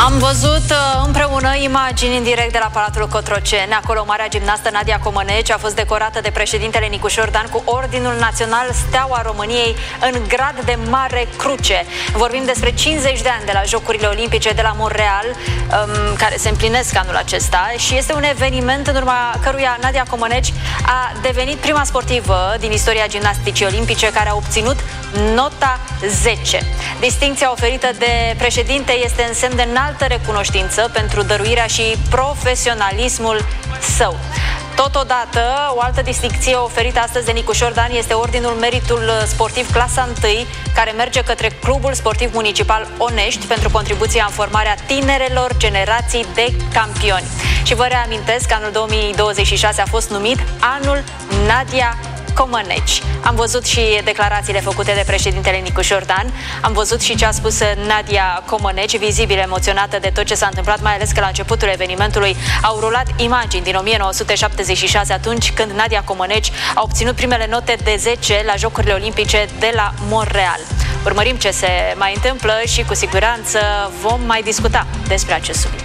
Am văzut împreună imagini în direct de la Palatul Cotroceni. Acolo marea gimnastă Nadia Comăneci a fost decorată de președintele Nicu Șordan cu Ordinul Național Steaua României în grad de mare cruce. Vorbim despre 50 de ani de la Jocurile Olimpice de la Montreal, care se împlinesc anul acesta, și este un eveniment în urma căruia Nadia Comăneci a devenit prima sportivă din istoria gimnasticii olimpice care a obținut nota 10. Distincția oferită de președinte este în semn de înaltă recunoștință pentru dăruirea și profesionalismul său. Totodată, o altă distincție oferită astăzi de Nicu Șordan este Ordinul Meritul Sportiv clasa 1, care merge către Clubul Sportiv Municipal Onești pentru contribuția în formarea tinerelor generații de campioni. Și vă reamintesc că anul 2026 a fost numit Anul Nadia Comăneci. Am văzut și declarațiile făcute de președintele Nicu Șordan, am văzut și ce a spus Nadia Comăneci, vizibil emoționată de tot ce s-a întâmplat, mai ales că la începutul evenimentului au rulat imagini din 1976, atunci când Nadia Comăneci a obținut primele note de 10 la Jocurile Olimpice de la Montreal. Urmărim ce se mai întâmplă și cu siguranță vom mai discuta despre acest subiect.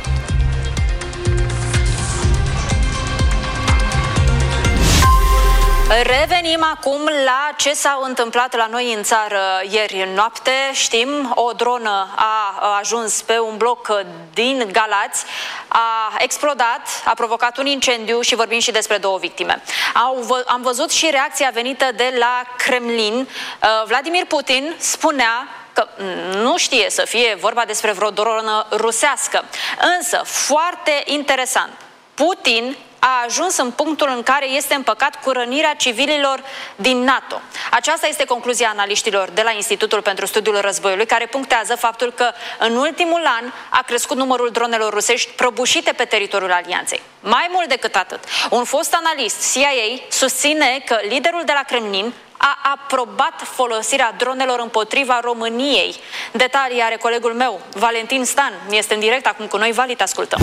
Revenim acum la ce s-a întâmplat la noi în țară ieri noapte. Știm, o dronă a ajuns pe un bloc din Galați, a explodat, a provocat un incendiu și vorbim și despre 2 victime. Am văzut și reacția venită de la Kremlin. Vladimir Putin spunea că nu știe să fie vorba despre vreo dronă rusească. Însă, foarte interesant, Putin a ajuns în punctul în care este împăcat cu rănirea civililor din NATO. Aceasta este concluzia analiștilor de la Institutul pentru Studiul Războiului, care punctează faptul că în ultimul an a crescut numărul dronelor rusești prăbușite pe teritoriul alianței. Mai mult decât atât, un fost analist CIA susține că liderul de la Kremlin a aprobat folosirea dronelor împotriva României. Detalii are colegul meu, Valentin Stan. Este în direct acum cu noi. Vali, te ascultăm.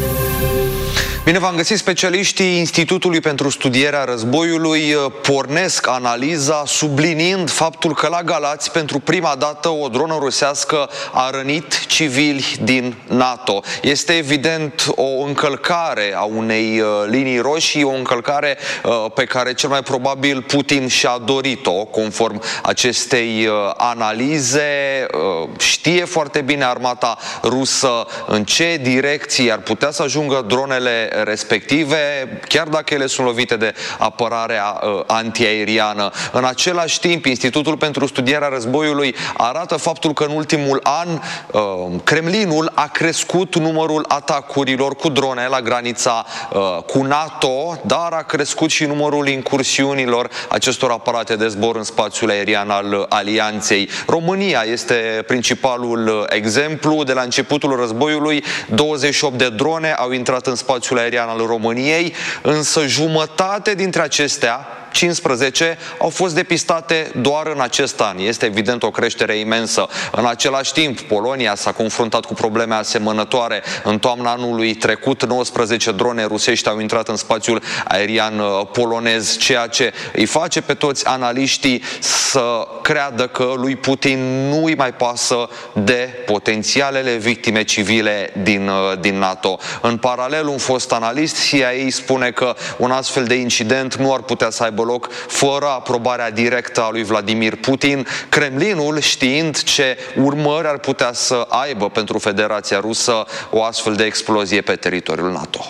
Bine v-am găsit. Specialiștii Institutului pentru Studierea Războiului pornesc analiza subliniind faptul că la Galați pentru prima dată o dronă rusească a rănit civili din NATO. Este evident o încălcare a unei linii roșii, o încălcare pe care cel mai probabil Putin și-a dorit-o, conform acestei analize. Știe foarte bine armata rusă în ce direcții ar putea să ajungă dronele respective, chiar dacă ele sunt lovite de apărarea antiaeriană. În același timp, Institutul pentru Studierea Războiului arată faptul că în ultimul an Kremlinul a crescut numărul atacurilor cu drone la granița cu NATO, dar a crescut și numărul incursiunilor acestor aparate de zbor în spațiul aerian al alianței. România este principalul exemplu. De la începutul războiului, 28 de drone au intrat în spațiul aerian al României, însă jumătate dintre acestea, 15, au fost depistate doar în acest an. Este evident o creștere imensă. În același timp, Polonia s-a confruntat cu probleme asemănătoare. În toamna anului trecut, 19 drone rusești au intrat în spațiul aerian polonez, ceea ce îi face pe toți analiștii să creadă că lui Putin nu îi mai pasă de potențialele victime civile din NATO. În paralel, un fost analist CIA spune că un astfel de incident nu ar putea să aibă loc fără aprobarea directă a lui Vladimir Putin, Kremlinul știind ce urmări ar putea să aibă pentru Federația Rusă o astfel de explozie pe teritoriul NATO.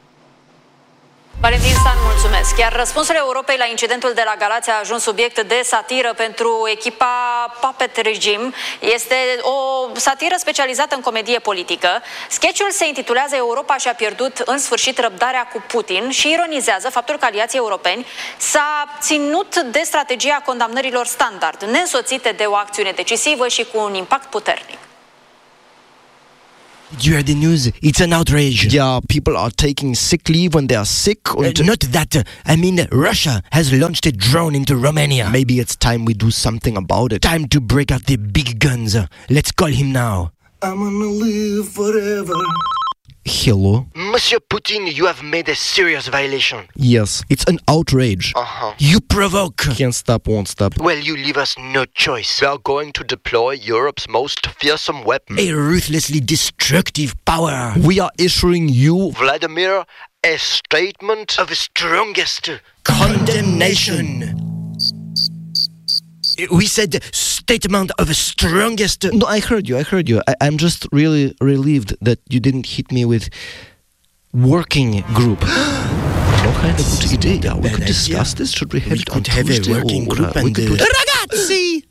Valentin Stan, mulțumesc. Iar răspunsul Europei la incidentul de la Galați a ajuns subiect de satiră pentru echipa Puppet Regime. Este o satiră specializată în comedie politică. Sketchul se intitulează Europa și-a pierdut în sfârșit răbdarea cu Putin și ironizează faptul că aliații europeni s-a ținut de strategia condamnărilor standard, neînsoțite de o acțiune decisivă și cu un impact puternic. Did you hear the news? It's an outrage. Yeah, people are taking sick leave when they are sick. Not that. I mean, Russia has launched a drone into Romania. Maybe it's time we do something about it. Time to break out the big guns. Let's call him now. I'm gonna live forever. Hello? Monsieur Putin, you have made a serious violation. Yes, it's an outrage. You provoke. Can't stop, won't stop. Well, you leave us no choice. We are going to deploy Europe's most fearsome weapon. A ruthlessly destructive power. We are issuing you, Vladimir, a statement of the strongest condemnation. We said statement of the strongest. No, I heard you. I'm just really relieved that you didn't hit me with working group. No kind of good idea. Yeah, we could discuss this. Should we have it on Tuesday? Working group and Ragazzi!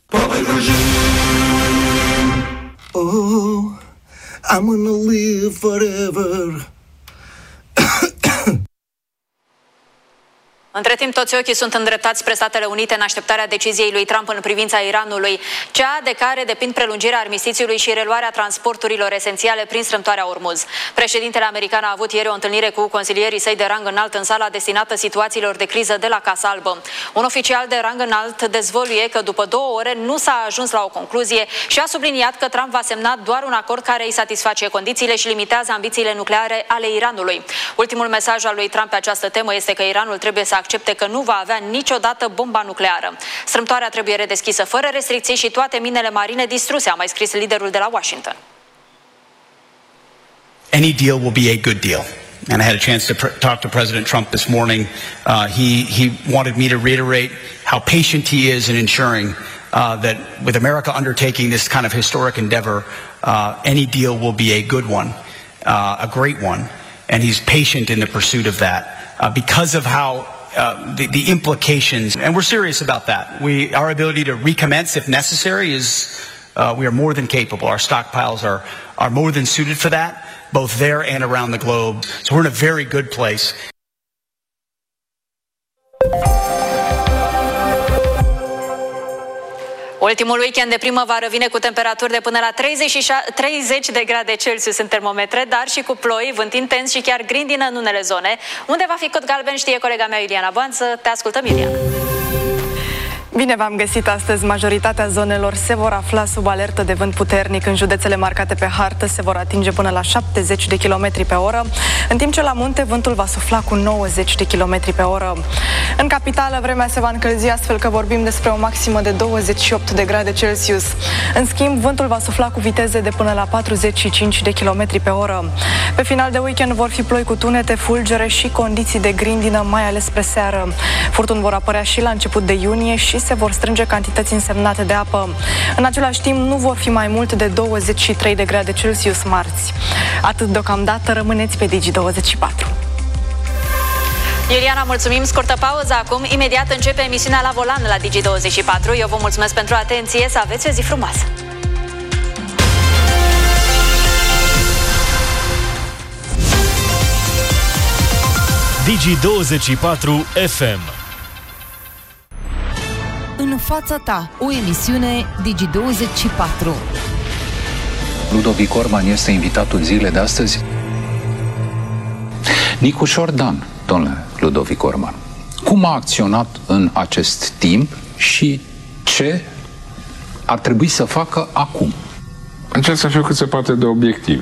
Oh, I'm gonna live forever. Între timp, toți ochii sunt îndreptați spre Statele Unite în așteptarea deciziei lui Trump în privința Iranului, cea de care depind prelungirea armistițiului și reluarea transporturilor esențiale prin strâmtoarea Ormuz. Președintele american a avut ieri o întâlnire cu consilierii săi de rang înalt în sala destinată situațiilor de criză de la Casa Albă. Un oficial de rang înalt dezvăluie că după 2 ore nu s-a ajuns la o concluzie și a subliniat că Trump va semna doar un acord care îi satisface condițiile și limitează ambițiile nucleare ale Iranului. Ultimul mesaj al lui Trump pe această temă este că Iranul trebuie să accepte că nu va avea niciodată bomba nucleară. Strâmtoarea trebuie redeschisă fără restricții și toate minele marine distruse, a mai scris liderul de la Washington. Any deal will be a good deal. And I had a chance to talk to President Trump this morning. He wanted me to reiterate how patient he is in ensuring that with America undertaking this kind of historic endeavor, any deal will be a good one, a great one. And he's patient in the pursuit of that because of how the implications, and we're serious about that. Our ability to recommence if necessary is, we are more than capable. Our stockpiles are more than suited for that, both there and around the globe. So we're in a very good place. Ultimul weekend de primăvară vine cu temperaturi de până la 30 de grade Celsius în termometre, dar și cu ploi, vânt intens și chiar grindină în unele zone. Unde va fi cod galben știe colega mea Iuliana Boanță. Te ascultăm, Iuliana. Bine v-am găsit astăzi. Majoritatea zonelor se vor afla sub alertă de vânt puternic. În județele marcate pe hartă se vor atinge până la 70 de km pe oră, în timp ce la munte vântul va sufla cu 90 de km pe oră. În capitală vremea se va încălzi astfel că vorbim despre o maximă de 28 de grade Celsius. În schimb, vântul va sufla cu viteze de până la 45 de km pe oră. Pe final de weekend vor fi ploi cu tunete, fulgere și condiții de grindină, mai ales spre seară. Furtuni vor apărea și la început de iunie și se vor strânge cantități însemnate de apă. În același timp, nu vor fi mai mult de 23 de grade Celsius marți. Atât deocamdată, rămâneți pe Digi24. Iuliana, mulțumim, scurtă pauză acum. Imediat începe emisiunea La Volan la Digi24. Eu vă mulțumesc pentru atenție, să aveți o zi frumoasă. Digi24 FM. În fața ta, o emisiune Digi24. Ludovic Orban este invitatul zilei de astăzi. Nicușor Dan, domnule Ludovic Orban, cum a acționat în acest timp și ce ar trebui să facă acum? Încerc să fiu cât se poate de obiectiv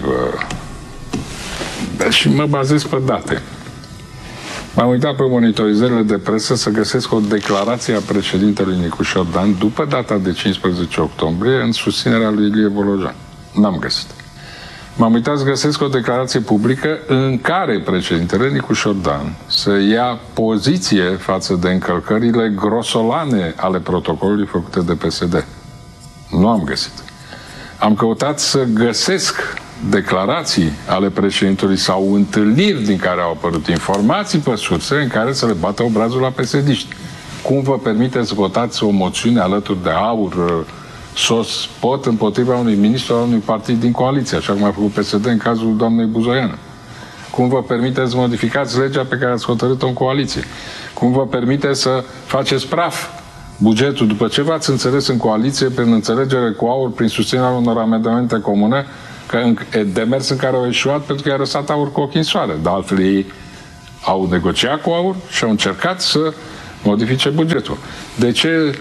și mă bazez pe date. M-am uitat pe monitorizările de presă să găsesc o declarație a președintelui Nicușor Dan după data de 15 octombrie în susținerea lui Ilie Volojan. N-am găsit. M-am uitat să găsesc o declarație publică în care președintele Nicușor Dan să ia poziție față de încălcările grosolane ale protocolului făcute de PSD. Nu am găsit. Am căutat să găsesc declarații ale președintelui sau întâlniri din care au apărut informații pe surse în care să le bată obrazul la PSD-ști. Cum vă permiteți să votați o moțiune alături de AUR, SOS, POT împotriva unui ministru al unui partid din coaliție, așa cum a făcut PSD în cazul doamnei Buzoiană? Cum vă permiteți să modificați legea pe care ați hotărât-o în coaliție? Cum vă permiteți să faceți praf bugetul după ce v-ați înțeles în coaliție prin înțelegere cu AUR, prin susținerea unor amendamente comune, demers în care au eșuat pentru că i-a răsat AUR cu ochii în soare. De altfel, ei au negociat cu AUR și au încercat să modifice bugetul. De ce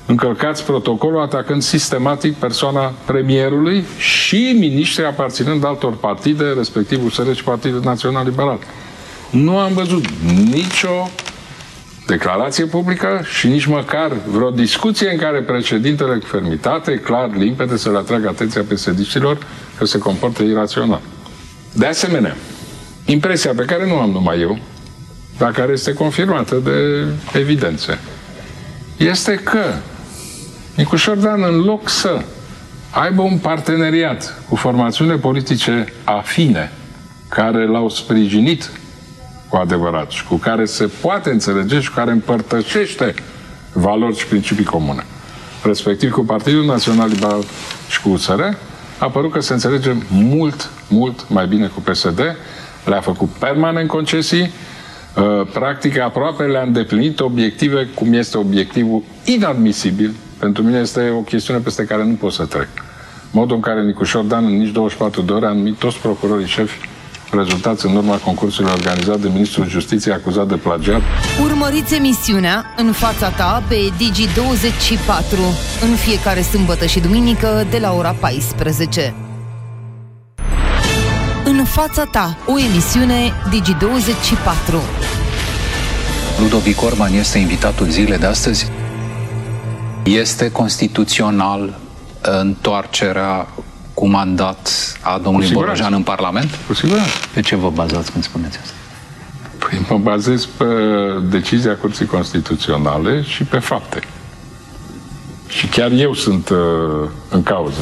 încălcați protocolul atacând sistematic persoana premierului și miniștri aparținând altor partide, respectiv USR și Partidul Național Liberal. Nu am văzut nicio declarație publică și nici măcar vreo discuție în care președintele cu fermitate, clar, limpede, să le atragă atenția PSD-știlor că se comportă irațional. De asemenea, impresia pe care nu am numai eu, dar care este confirmată de evidențe, este că Nicu Șordan, în loc să aibă un parteneriat cu formațiunile politice afine care l-au sprijinit cu adevărat și cu care se poate înțelege și cu care împărtășește valori și principii comune, respectiv cu Partidul Național Liberal și cu USR, a părut că se înțelege mult, mult mai bine cu PSD, le-a făcut permanent concesii, practic aproape le-a îndeplinit obiective, cum este obiectivul inadmisibil. Pentru mine este o chestiune peste care nu pot să trec. Modul în care Nicu Șordan în nici 24 de ore a numit toți procurorii șefi rezultați în urma concursului organizat de Ministrul Justiției acuzat de plagiat. Urmăriți emisiunea În fața ta pe Digi24 în fiecare sâmbătă și duminică de la ora 14. În fața ta, o emisiune Digi24. Ludovic Orban este invitatul zilei de astăzi. Este constituțional întoarcerea cu mandat a domnului Borojan în Parlament? Cu siguranță. Pe ce vă bazați când spuneți asta? Păi mă bazez pe decizia Curții Constituționale și pe fapte. Și chiar eu sunt în cauză.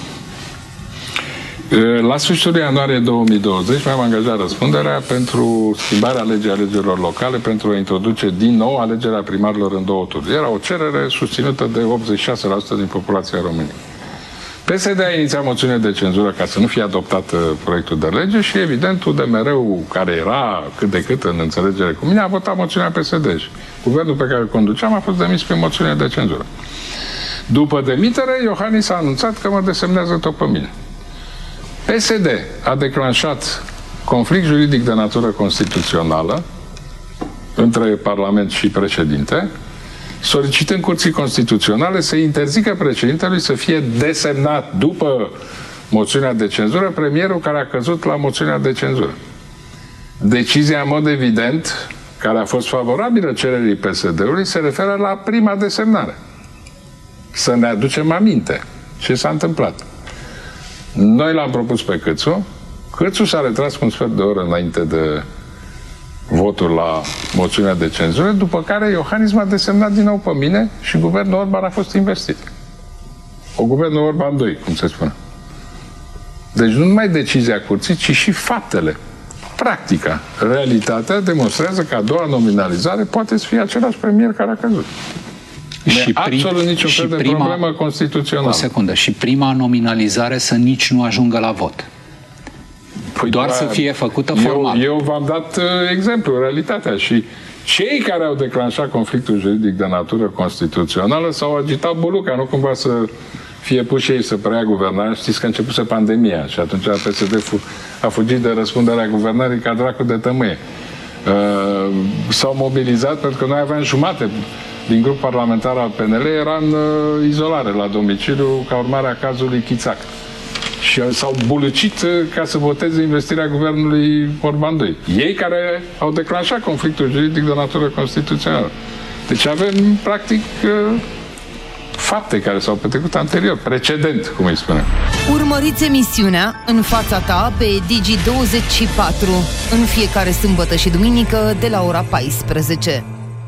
La sfârșitul ianuarie 2020 mi-am angajat răspunderea pentru schimbarea legii alegerilor locale, pentru a introduce din nou alegerea primarilor în 2 tururi. Era o cerere susținută de 86% din populația României. PSD a inițiat moțiune de cenzură ca să nu fie adoptat proiectul de lege și, evident, UDMR-ul, care era cât de cât în înțelegere cu mine, a votat moțiunea PSD și guvernul pe care îl conduceam a fost demis prin moțiune de cenzură. După demitere, Iohannis a anunțat că mă desemnează tot pe mine. PSD a declanșat conflict juridic de natură constituțională între Parlament și președinte, solicitând Curții Constituționale să interzică președintelui să fie desemnat după moțiunea de cenzură premierul care a căzut la moțiunea de cenzură. Decizia, în mod evident, care a fost favorabilă cererii PSD-ului, se referă la prima desemnare. Să ne aducem aminte ce s-a întâmplat. Noi l-am propus pe Câțu. Câțu s-a retras cu un sfert de oră înainte de votul la moțiunea de cenzură, după care Iohannis m-a desemnat din nou pe mine și guvernul Orban a fost investit. O guvernul Orban 2, cum se spune. Deci nu numai decizia curții, ci și faptele. Practica, realitatea demonstrează că a doua nominalizare poate să fie același premier care a căzut. Și absolut niciun fel de problemă constituțională. O secundă. Și prima nominalizare să nici nu ajungă la vot. Păi doar să fie făcută formal. Eu v-am dat exemplu, realitatea. Și cei care au declanșat conflictul juridic de natură constituțională s-au agitat buluca, nu cumva să fie puși ei să preia guvernarea. Știți că începuse pandemia și atunci PSD a fugit de răspunderea guvernării ca dracu de tămâie. S-au mobilizat pentru că noi aveam jumate din grup parlamentar al PNL era în izolare la domiciliu ca urmare a cazului Chițac. Și s-au bulucit ca să voteze investirea guvernului Orban 2. Ei care au declanșat conflictul juridic de natură constituțională. Deci avem, practic, fapte care s-au petrecut anterior, precedent, cum îi spunem. Urmăriți emisiunea În fața ta pe Digi24 în fiecare sâmbătă și duminică de la ora 14.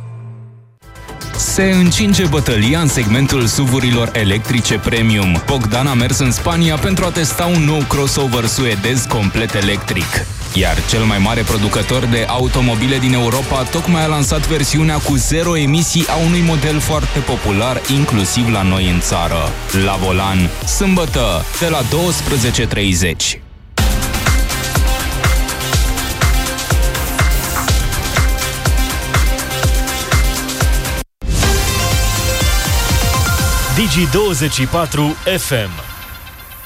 Se încinge bătălia în segmentul SUV-urilor electrice premium. Bogdan a mers în Spania pentru a testa un nou crossover suedez complet electric. Iar cel mai mare producător de automobile din Europa tocmai a lansat versiunea cu zero emisii a unui model foarte popular, inclusiv la noi în țară. La volan, sâmbătă, de la 12:30. Digi24 FM